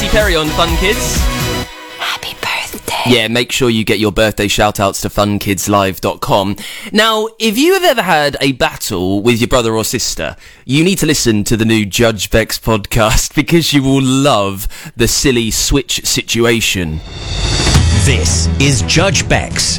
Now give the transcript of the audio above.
Katy Perry on Fun Kids. Happy birthday. Yeah, make sure you get your birthday shout-outs to funkidslive.com. Now, if you have ever had a battle with your brother or sister, you need to listen to the new Judge Bex podcast because you will love the silly switch situation. This is Judge Bex